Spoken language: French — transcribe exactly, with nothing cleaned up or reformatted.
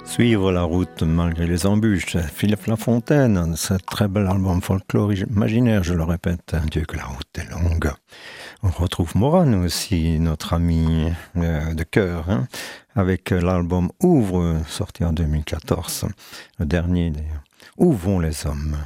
Suivre la route malgré les embûches, Philippe Lafontaine, ce très bel album folklore imaginaire, je le répète, Dieu que la route est longue. On retrouve Morane aussi, notre ami euh, de cœur, hein, avec l'album Ouvre, sorti en deux mille quatorze, le dernier d'ailleurs. Où vont les hommes ?